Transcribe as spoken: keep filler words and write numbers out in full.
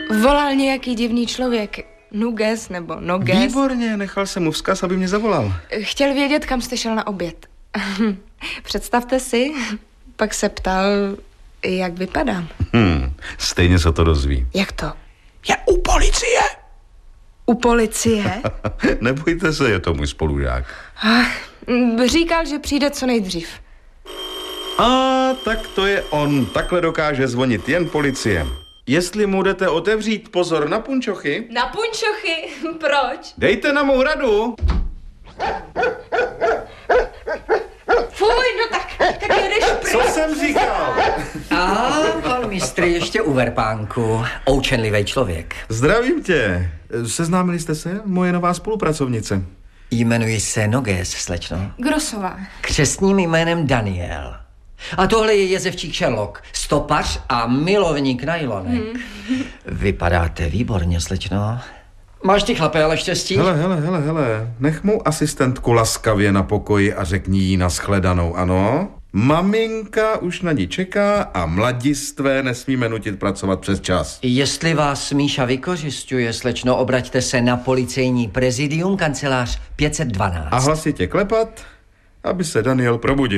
Volal nějaký divný člověk. Nuges nebo Noges. Výborně, nechal jsem mu vzkaz, aby mě zavolal. Chtěl vědět, kam jste šel na oběd. Představte si, pak se ptal, jak vypadám. Hmm, stejně se to dozví. Jak to? Je u policie. U policie? Nebojte se, je to můj spolužák. Ach, říkal, že přijde co nejdřív. A tak to je on. Takhle dokáže zvonit jen policie. Jestli mu jdete otevřít, pozor na punčochy. Na punčochy? Proč? Dejte na mou radu. Fuj, no tak, tak jedeš pryč. Co jsem říkal? A pan mistr ještě u verpánku. Oučenlivý člověk. Zdravím tě. Seznámili jste se? Moje nová spolupracovnice. Jmenuji se Noges, slečno. Grosová. Křestním jménem Daniel. A tohle je jezevčík Sherlock, stopař a milovník najlonek. Hmm. Vypadáte výborně, slečno. Máš ty chlape, ale štěstí? Hele, hele, hele, hele. Nech mou asistentku laskavě na pokoji a řekni jí nashledanou, ano? Maminka už na ní čeká a mladistvé nesmíme nutit pracovat přes čas. Jestli vás Míša vykořisťuje, slečno, obraťte se na policejní prezidium, kancelář pět set dvanáct. A hlasitě klepat, aby se Daniel probudil.